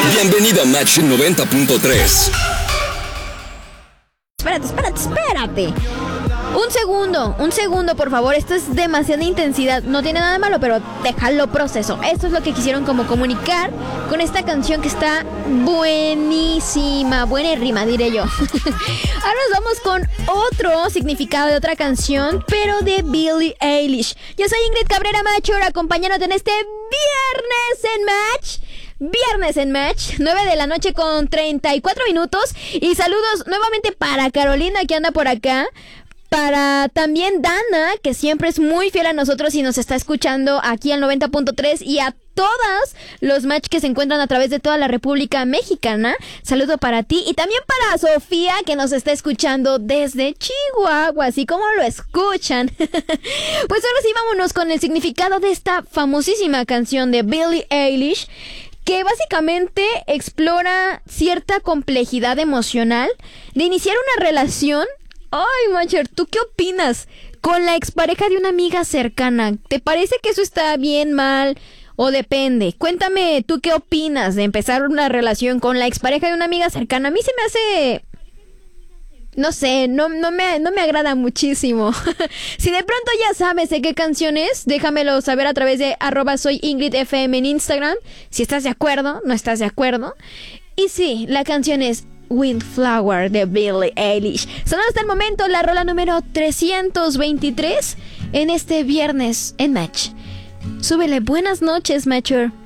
Bienvenido a Match 90.3. Espérate. Un segundo, por favor. Esto es demasiada intensidad. No tiene nada de malo, pero déjalo proceso. Esto es lo que quisieron como comunicar con esta canción que está buenísima. Buena rima, diré yo. Ahora nos vamos con otro significado de otra canción, pero de Billie Eilish. Yo soy Ingrid Cabrera Mature, acompañándote en este Viernes en Match, 9 de la noche con 34 minutos. Y saludos nuevamente para Carolina, que anda por acá. Para también Dana, que siempre es muy fiel a nosotros y nos está escuchando aquí al 90.3, y a todos los Match que se encuentran a través de toda la República Mexicana. Saludo para ti y también para Sofía, que nos está escuchando desde Chihuahua, así como lo escuchan. Pues ahora sí, vámonos con el significado de esta famosísima canción de Billie Eilish, que básicamente explora cierta complejidad emocional de iniciar una relación. Ay, Macher, ¿tú qué opinas? Con la expareja de una amiga cercana. ¿Te parece que eso está bien, mal o depende? Cuéntame, ¿tú qué opinas de empezar una relación con la expareja de una amiga cercana? A mí se me hace... No sé, no me agrada muchísimo. Si de pronto ya sabes de qué canción es, déjamelo saber a través de @soyingridfm en Instagram. Si estás de acuerdo, no estás de acuerdo. Y sí, la canción es Wildflower de Billie Eilish. Sonando hasta el momento la rola número 323 en este Viernes en Match. Súbele, buenas noches, Mature.